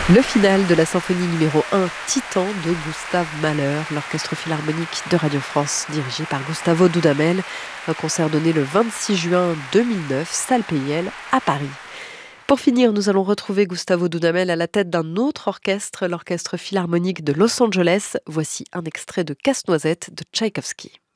Le final de la symphonie numéro 1, Titan de Gustave Mahler, l'orchestre philharmonique de Radio France, dirigé par Gustavo Dudamel. Un concert donné le 26 juin 2009, salle Pleyel à Paris. Pour finir, nous allons retrouver Gustavo Dudamel à la tête d'un autre orchestre, l'Orchestre philharmonique de Los Angeles. Voici un extrait de Casse-Noisette de Tchaïkovski.